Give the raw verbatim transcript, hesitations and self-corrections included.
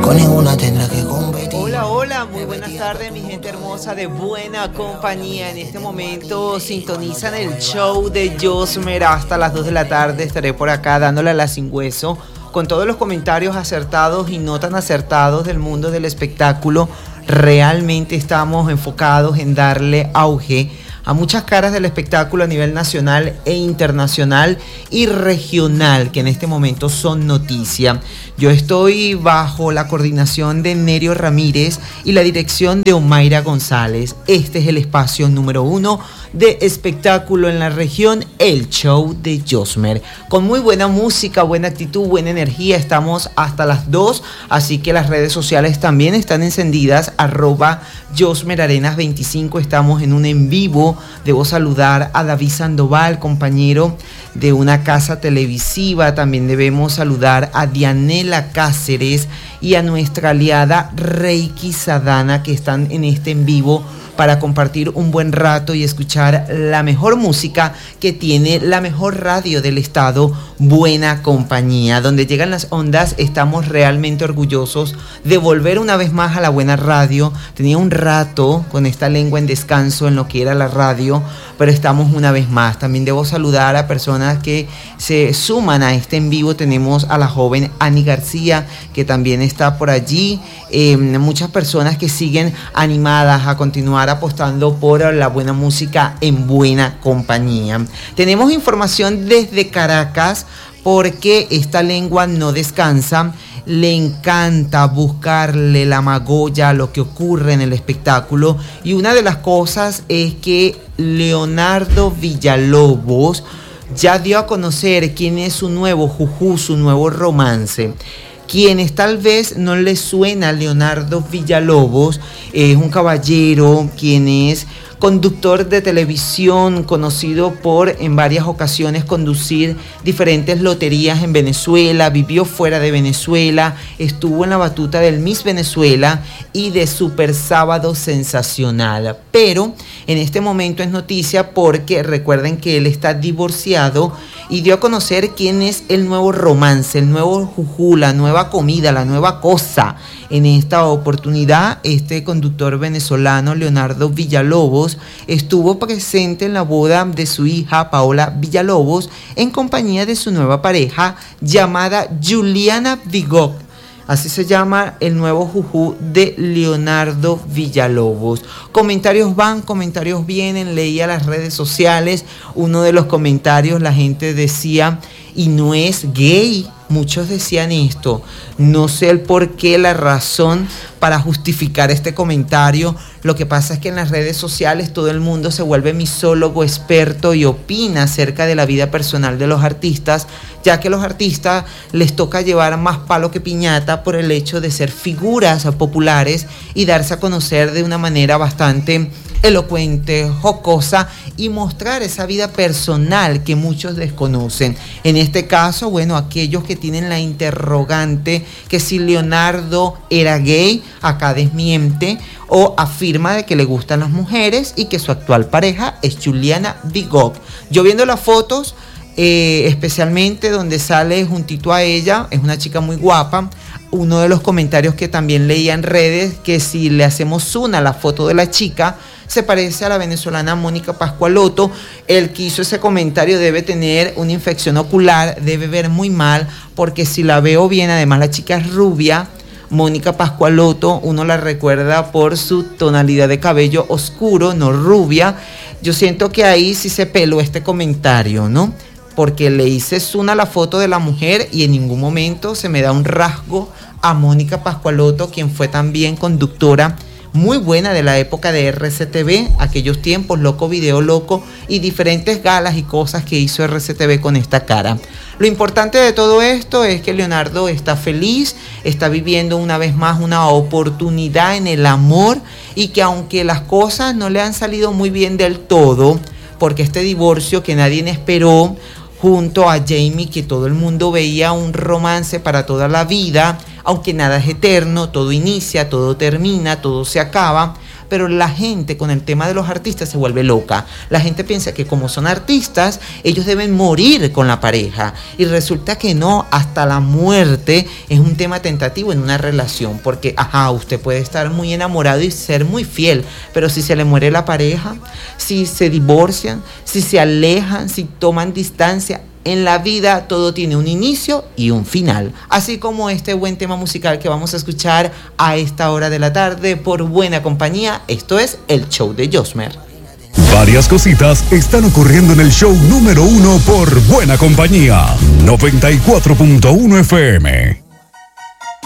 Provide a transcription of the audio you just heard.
con ninguna tendrá que competir. Hola, hola, muy buenas tardes, mi gente hermosa de buena compañía. En este momento sintonizan el show de Josmer hasta las dos de la tarde. Estaré por acá dándole a la sin hueso con todos los comentarios acertados y no tan acertados del mundo del espectáculo. Realmente estamos enfocados en darle auge a muchas caras del espectáculo a nivel nacional e internacional y regional, que en este momento son noticia. Yo estoy bajo la coordinación de Nerio Ramírez y la dirección de Omaira González. Este es el espacio número uno de espectáculo en la región, el show de Josmer. Con muy buena música, buena actitud, buena energía, estamos hasta las dos, así que las redes sociales también están encendidas, arroba Josmer Arenas veinticinco, estamos en un en vivo. Debo saludar a David Sandoval, compañero de una casa televisiva. También debemos saludar a Dianela Cáceres y a nuestra aliada Reiki Sadana, que están en este en vivo para compartir un buen rato y escuchar la mejor música que tiene la mejor radio del estado, Buena Compañía. Donde llegan las ondas, estamos realmente orgullosos de volver una vez más a la buena radio. Tenía un rato con esta lengua en descanso en lo que era la radio, pero estamos una vez más. También debo saludar a personas que se suman a este en vivo. Tenemos a la joven Ani García, que también está por allí. Eh, muchas personas que siguen animadas a continuar apostando por la buena música en Buena Compañía. Tenemos información desde Caracas porque esta lengua no descansa. Le encanta buscarle la magolla a lo que ocurre en el espectáculo, y una de las cosas es que Leonardo Villalobos ya dio a conocer quién es su nuevo juju, su nuevo romance. Quienes tal vez no les suena a Leonardo Villalobos, es un caballero quien es conductor de televisión, conocido por en varias ocasiones conducir diferentes loterías en Venezuela, vivió fuera de Venezuela, estuvo en la batuta del Miss Venezuela y de Super Sábado Sensacional. Pero en este momento es noticia porque recuerden que él está divorciado y dio a conocer quién es el nuevo romance, el nuevo juju, la nueva comida, la nueva cosa. En esta oportunidad, este conductor venezolano, Leonardo Villalobos, estuvo presente en la boda de su hija, Paola Villalobos, en compañía de su nueva pareja, llamada Juliana Vigok. Así se llama el nuevo juju de Leonardo Villalobos. Comentarios van, comentarios vienen. Leía las redes sociales. Uno de los comentarios, la gente decía, y no es gay. Muchos decían esto. No sé el por qué, la razón para justificar este comentario. Lo que pasa es que en las redes sociales todo el mundo se vuelve misólogo, experto y opina acerca de la vida personal de los artistas, ya que a los artistas les toca llevar más palo que piñata por el hecho de ser figuras populares y darse a conocer de una manera bastante elocuente, jocosa, y mostrar esa vida personal que muchos desconocen. En este caso, bueno, aquellos que tienen la interrogante que si Leonardo era gay, acá desmiente o afirma de que le gustan las mujeres y que su actual pareja es Juliana Vigok. Yo viendo las fotos, eh, especialmente donde sale juntito a ella, es una chica muy guapa. Uno de los comentarios que también leía en redes, que si le hacemos zoom a la foto de la chica, se parece a la venezolana Mónica Pascualoto. El que hizo ese comentario debe tener una infección ocular, debe ver muy mal, porque si la veo bien, además la chica es rubia. Mónica Pascualoto, uno la recuerda por su tonalidad de cabello oscuro, no rubia. Yo siento que ahí sí se peló este comentario, ¿no? Porque le hice zoom a la foto de la mujer y en ningún momento se me da un rasgo a Mónica Pascualoto, quien fue también conductora muy buena de la época de R C T V, aquellos tiempos, Loco Video Loco y diferentes galas y cosas que hizo R C T V con esta cara. Lo importante de todo esto es que Leonardo está feliz, está viviendo una vez más una oportunidad en el amor, y que aunque las cosas no le han salido muy bien del todo, porque este divorcio que nadie esperó, junto a Jamie, que todo el mundo veía un romance para toda la vida, aunque nada es eterno, todo inicia, todo termina, todo se acaba, pero la gente con el tema de los artistas se vuelve loca. La gente piensa que como son artistas, ellos deben morir con la pareja, y resulta que no, hasta la muerte es un tema tentativo en una relación, porque ajá, usted puede estar muy enamorado y ser muy fiel, pero si se le muere la pareja, si se divorcian, si se alejan, si toman distancia, en la vida todo tiene un inicio y un final. Así como este buen tema musical que vamos a escuchar a esta hora de la tarde por Buena Compañía. Esto es el show de Josmer. Varias cositas están ocurriendo en el show número uno por Buena Compañía. noventa y cuatro punto uno F M.